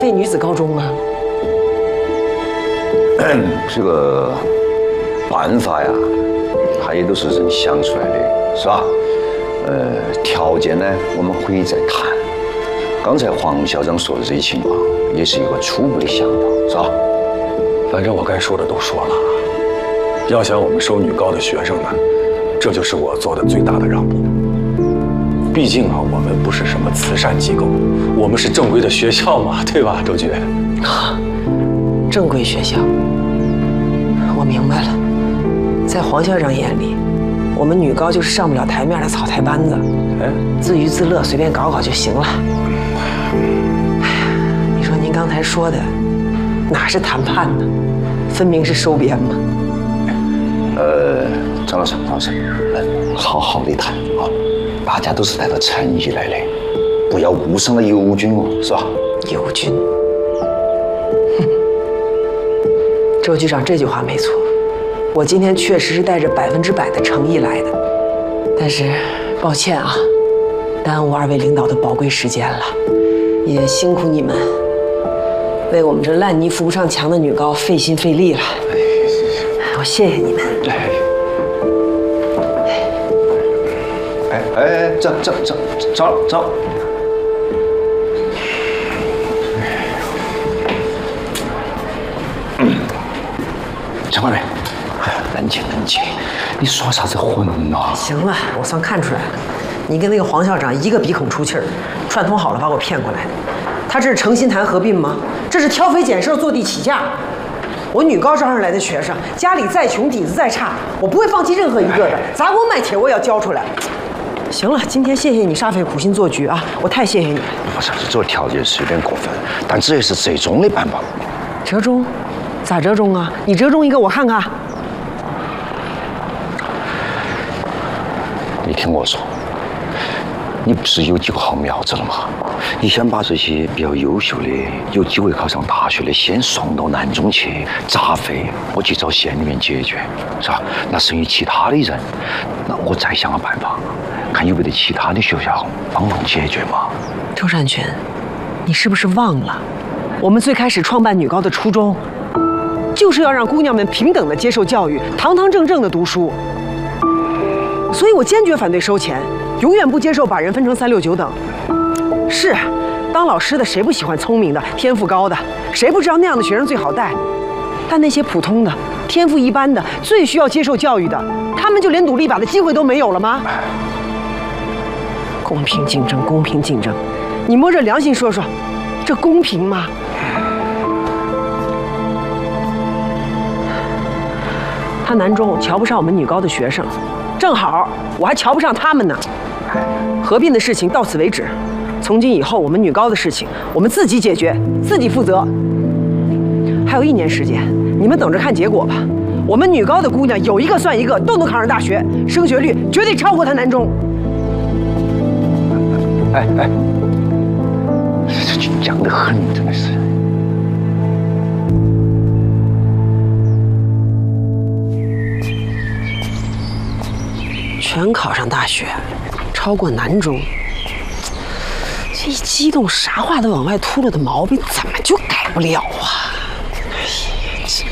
费女子高中啊？ 这个办法呀，它也都是人想出来的，是吧？条件呢，我们可以再谈。刚才黄校长说的这些情况，也是一个初步的想法，是吧？ 反正我该说的都说了，要想我们收女高的学生呢，这就是我做的最大的让步。毕竟啊，我们不是什么慈善机构，我们是正规的学校嘛，对吧，周局？ 正规学校，我明白了。在黄校长眼里，我们女高就是上不了台面的草台班子，自娱自乐，随便搞搞就行了。哎呀，你说您刚才说的，哪是谈判呢？分明是收编嘛。 张老师，好好的谈啊，大家都是带着诚意来的，不要误伤了友军哦，是吧？ 友军，哼，周局长这句话没错，我今天确实是带着100%的诚意来的，但是抱歉啊，耽误2位领导的宝贵时间了，也辛苦你们为我们这烂泥扶不上墙的女高费心费力了。我谢谢你们。 走。陈冠伟，冷静，你耍啥子混啊？ 行了，我算看出来了，你跟那个黄校长一个鼻孔出气儿，串通好了把我骗过来的。他这是诚心谈合并吗？这是挑肥拣瘦，坐地起价。我女高招上来的学生，家里再穷，底子再差，我不会放弃任何一个的，砸锅卖铁我也要交出来。行了，今天谢谢你煞费苦心做局啊，我太谢谢你了。 不是，这个条件是有点过分，但这也是折中的办法。 折中？咋折中啊？你折中一个我看看。 你听我说，你不是有几个好苗子了吗？你想把这些比较优秀的、有机会考上大学的先送到南中去，杂费我去找县里面解决，是吧？那剩余其他的人，那我再想个办法，看有没得其他的学校帮忙解决嘛。 周善群，你是不是忘了，我们最开始创办女高的初衷，就是要让姑娘们平等的接受教育，堂堂正正的读书。所以我坚决反对收钱，永远不接受把人分成3、6、9等。是，当老师的谁不喜欢聪明的、天赋高的？谁不知道那样的学生最好带？但那些普通的、天赋一般的、最需要接受教育的，他们就连努力把的机会都没有了吗？公平竞争，公平竞争，你摸着良心说说，这公平吗？他南中瞧不上我们女高的学生，正好我还瞧不上他们呢。合并的事情到此为止，从今以后我们女高的事情我们自己解决，自己负责。还有1年时间，你们等着看结果吧。我们女高的姑娘有一个算一个，都能考上大学，升学率绝对超过他南中。 这犟得很，真的是。 全考上大学，超过南中，这一激动啥话都往外秃噜的毛病，怎么就改不了啊？哎呀，这。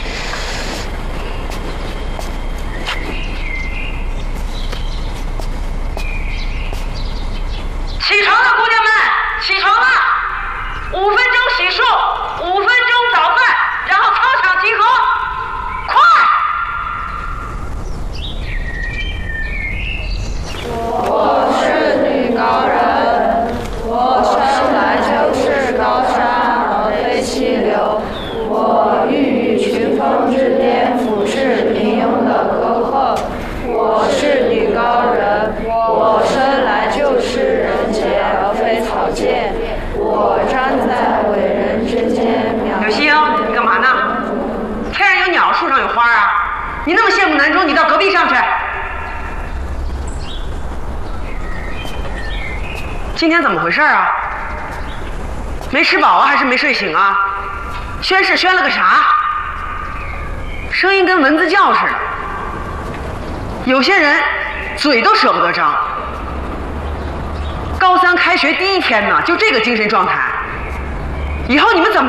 起床了，姑娘们，起床了！5分钟洗漱，5分钟早饭，然后操场集合，快！ 我是女高人，我生来就是高山而非溪流，我欲与群峰之巅俯视平庸的沟壑。我是女高人，我生来就是人杰而非草芥，我站在伟人之间。 刘星，你干嘛呢？天上有鸟，树上有花啊！你那么羡慕南中，你到隔壁上去。今天怎么回事啊？没吃饱啊，还是没睡醒啊？宣誓宣了个啥？声音跟蚊子叫似的。有些人嘴都舍不得张。高3开学第1天呢，就这个精神状态， 以后你们怎么